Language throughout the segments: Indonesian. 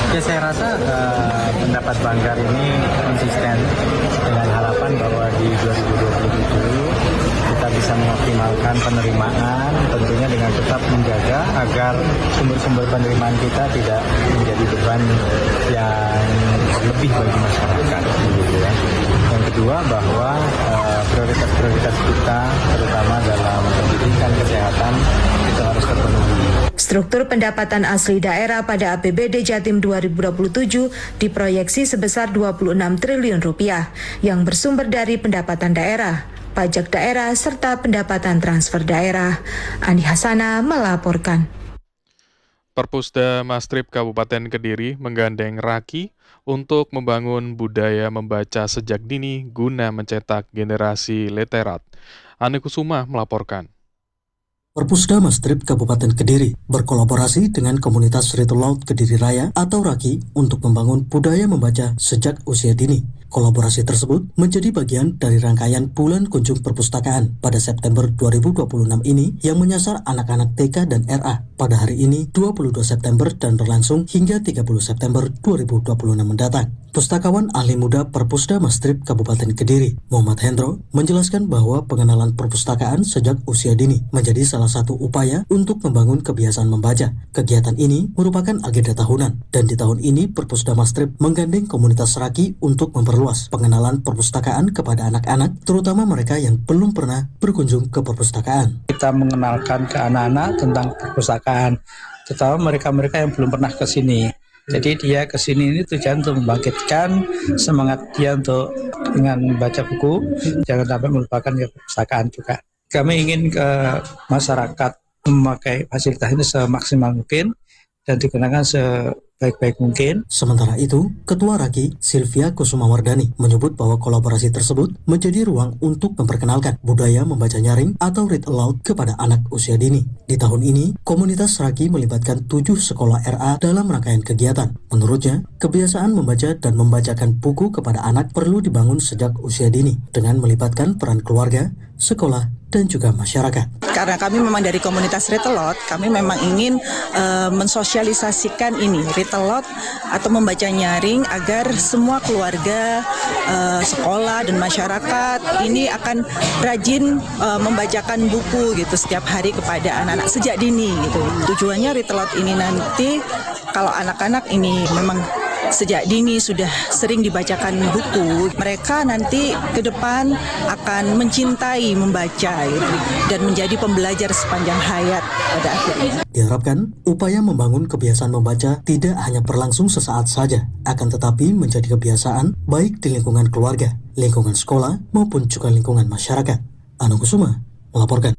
Ya saya rasa pendapat Banggar ini konsisten dengan harapan bahwa di 2027 kita bisa mengoptimalkan penerimaan, tentunya dengan tetap menjaga agar sumber-sumber penerimaan kita tidak menjadi beban yang lebih bagi masyarakat. Gitu ya. Yang kedua bahwa prioritas-prioritas kita terutama dalam pendidikan, kesehatan itu harus terpenuhi. Struktur pendapatan asli daerah pada APBD Jatim 2027 diproyeksi sebesar 26 triliun rupiah yang bersumber dari pendapatan daerah, pajak daerah, serta pendapatan transfer daerah. Andi Hasana melaporkan. Perpusda Mastrip Kabupaten Kediri menggandeng Raki untuk membangun budaya membaca sejak dini guna mencetak generasi literat. Ane Kusuma melaporkan. Perpusda Mastrip Kabupaten Kediri berkolaborasi dengan komunitas Ritul Laut Kediri Raya atau Raki untuk membangun budaya membaca sejak usia dini. Kolaborasi tersebut menjadi bagian dari rangkaian Bulan Kunjung Perpustakaan pada September 2026 ini yang menyasar anak-anak TK dan RA pada hari ini 22 September dan berlangsung hingga 30 September 2026 mendatang. Pustakawan ahli muda Perpusda Mastrip Kabupaten Kediri, Muhammad Hendro, menjelaskan bahwa pengenalan perpustakaan sejak usia dini menjadi salah satu upaya untuk membangun kebiasaan membaca. Kegiatan ini merupakan agenda tahunan dan di tahun ini Perpusda Mastrip menggandeng komunitas Raki untuk memperluas pengenalan perpustakaan kepada anak-anak, terutama mereka yang belum pernah berkunjung ke perpustakaan. Kita mengenalkan ke anak-anak tentang perpustakaan, terutama mereka-mereka yang belum pernah ke sini. Jadi dia ke sini ini tujuan untuk membangkitkan semangat dia untuk dengan membaca buku, jangan sampai melupakan ke perpustakaan juga. Kami ingin ke masyarakat memakai fasilitas ini semaksimal mungkin dan digunakan sebaik-baik mungkin. Sementara itu, Ketua Raki Sylvia Kusumawardani menyebut bahwa kolaborasi tersebut menjadi ruang untuk memperkenalkan budaya membaca nyaring atau read aloud kepada anak usia dini. Di tahun ini, komunitas Raki melibatkan 7 sekolah RA dalam rangkaian kegiatan. Menurutnya, kebiasaan membaca dan membacakan buku kepada anak perlu dibangun sejak usia dini dengan melibatkan peran keluarga, sekolah, dan juga masyarakat. Karena kami memang dari komunitas Ritelot, kami memang ingin mensosialisasikan ini Ritelot atau membaca nyaring agar semua keluarga, sekolah dan masyarakat ini akan rajin membacakan buku gitu setiap hari kepada anak-anak sejak dini gitu. Tujuannya Ritelot ini nanti kalau anak-anak ini memang sejak dini sudah sering dibacakan buku, mereka nanti ke depan akan mencintai membaca gitu, dan menjadi pembelajar sepanjang hayat pada akhirnya. Diharapkan upaya membangun kebiasaan membaca tidak hanya berlangsung sesaat saja, akan tetapi menjadi kebiasaan baik di lingkungan keluarga, lingkungan sekolah maupun juga lingkungan masyarakat. Anu Kusuma melaporkan.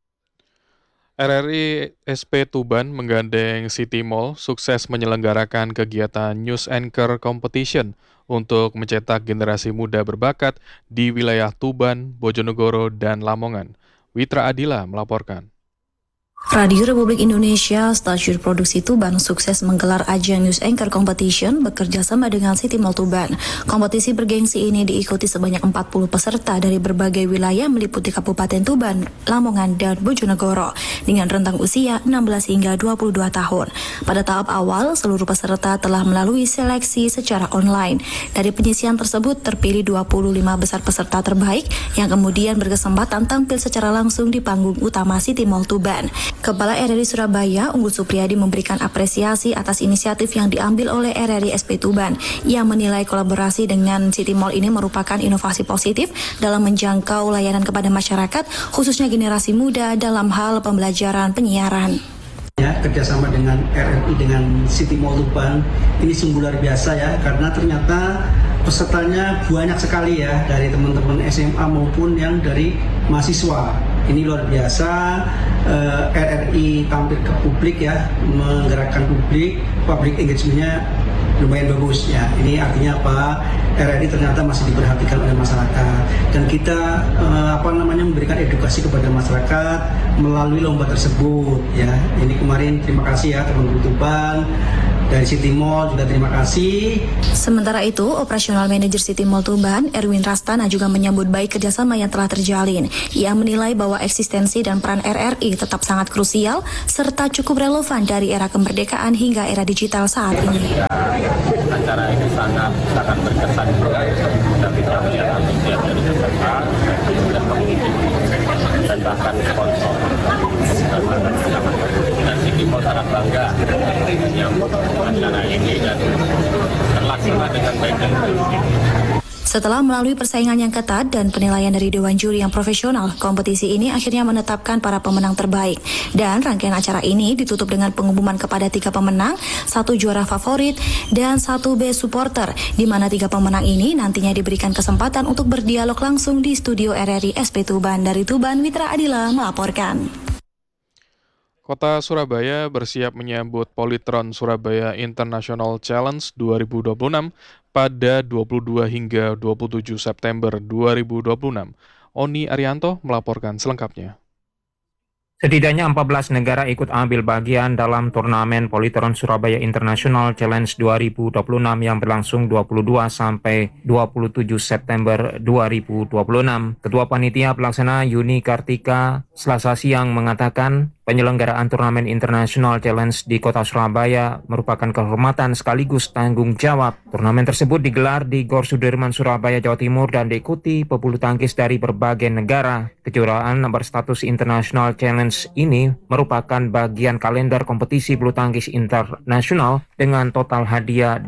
RRI SP Tuban menggandeng City Mall sukses menyelenggarakan kegiatan News Anchor Competition untuk mencetak generasi muda berbakat di wilayah Tuban, Bojonegoro, dan Lamongan. Witra Adila melaporkan. Radio Republik Indonesia Stasiun Produksi Tuban sukses menggelar ajang News Anchor Competition bekerja sama dengan City Mall Tuban. Kompetisi bergengsi ini diikuti sebanyak 40 peserta dari berbagai wilayah meliputi Kabupaten Tuban, Lamongan, dan Bojonegoro dengan rentang usia 16 hingga 22 tahun. Pada tahap awal, seluruh peserta telah melalui seleksi secara online. Dari penyisian tersebut terpilih 25 besar peserta terbaik yang kemudian berkesempatan tampil secara langsung di panggung utama City Mall Tuban. Kepala RRI Surabaya, Unggul Supriyadi memberikan apresiasi atas inisiatif yang diambil oleh RRI SP Tuban. Ia menilai kolaborasi dengan City Mall ini merupakan inovasi positif dalam menjangkau layanan kepada masyarakat, khususnya generasi muda dalam hal pembelajaran penyiaran. Ya, kerjasama dengan RRI dengan City Mall Tuban ini sungguh luar biasa ya, karena ternyata pesertanya banyak sekali ya, dari teman-teman SMA maupun yang dari mahasiswa. Ini luar biasa, RRI tampil ke publik ya, menggerakkan public engagement-nya lumayan bagus ya. Ini artinya apa? RRI ternyata masih diperhatikan oleh masyarakat dan kita memberikan edukasi kepada masyarakat melalui lomba tersebut ya. Ini kemarin terima kasih ya teman-teman Tuban dari City Mall juga terima kasih. Sementara itu, Operasional Manager City Mall Tuban, Erwin Rastana juga menyambut baik kerjasama yang telah terjalin. Ia menilai bahwa eksistensi dan peran RRI tetap sangat krusial serta cukup relevan dari era kemerdekaan hingga era digital saat ini. Acara ini sangat berkesan kita bisa melihat antusias dari peserta dan pengunjung dan bahkan sponsor dan City Mall sangat bangga menyambut acara ini dan terlaksana dengan baik dan bersih. Setelah melalui persaingan yang ketat dan penilaian dari Dewan Juri yang profesional, kompetisi ini akhirnya menetapkan para pemenang terbaik. Dan rangkaian acara ini ditutup dengan pengumuman kepada 3 pemenang, 1 juara favorit, dan 1 best supporter, di mana 3 pemenang ini nantinya diberikan kesempatan untuk berdialog langsung di studio RRI SP Tuban. Dari Tuban, Mitra Adila melaporkan. Kota Surabaya bersiap menyambut Polytron Surabaya International Challenge 2026 pada 22 hingga 27 September 2026. Oni Arianto melaporkan selengkapnya. Setidaknya 14 negara ikut ambil bagian dalam turnamen Polytron Surabaya International Challenge 2026 yang berlangsung 22 sampai 27 September 2026. Ketua Panitia Pelaksana Yuni Kartika Selasa siang mengatakan penyelenggaraan turnamen International Challenge di Kota Surabaya merupakan kehormatan sekaligus tanggung jawab. Turnamen tersebut digelar di Gor Sudirman, Surabaya, Jawa Timur dan diikuti pebulu tangkis dari berbagai negara. Kejuaraan berstatus International Challenge ini merupakan bagian kalender kompetisi bulu tangkis internasional dengan total hadiah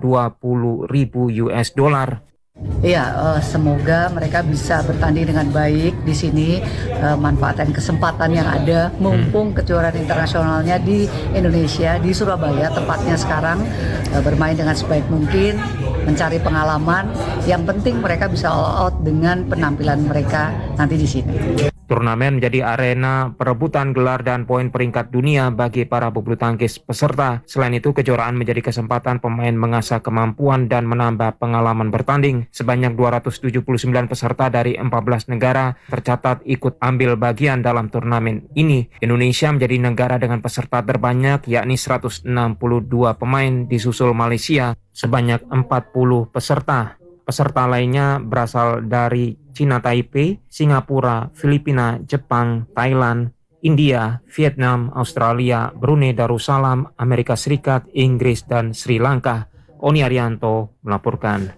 $20.000. Ya, semoga mereka bisa bertanding dengan baik di sini, manfaatkan kesempatan yang ada, mumpung kejuaraan internasionalnya di Indonesia, di Surabaya tempatnya sekarang, bermain dengan sebaik mungkin, mencari pengalaman. Yang penting mereka bisa all out dengan penampilan mereka nanti di sini. Turnamen menjadi arena perebutan gelar dan poin peringkat dunia bagi para pebulu tangkis peserta. Selain itu, kejuaraan menjadi kesempatan pemain mengasah kemampuan dan menambah pengalaman bertanding. Sebanyak 279 peserta dari 14 negara tercatat ikut ambil bagian dalam turnamen ini. Indonesia menjadi negara dengan peserta terbanyak, yakni 162 pemain, disusul Malaysia sebanyak 40 peserta. Peserta lainnya berasal dari Cina Taipei, Singapura, Filipina, Jepang, Thailand, India, Vietnam, Australia, Brunei Darussalam, Amerika Serikat, Inggris, dan Sri Lanka. Oni Arianto melaporkan.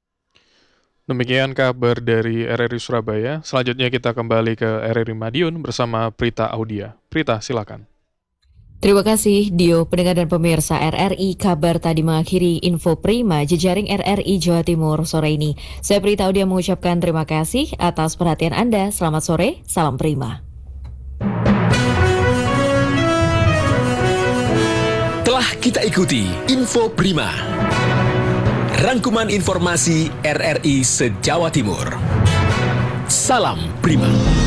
Demikian kabar dari RRI Surabaya. Selanjutnya kita kembali ke RRI Madiun bersama Prita Audia. Prita, silakan. Terima kasih, Dio. Pendengar dan pemirsa RRI, kabar tadi mengakhiri info prima jejaring RRI Jawa Timur sore ini. Saya Prita Audia mengucapkan terima kasih atas perhatian Anda. Selamat sore, salam prima. Telah kita ikuti info prima. Rangkuman informasi RRI se-Jawa Timur. Salam prima.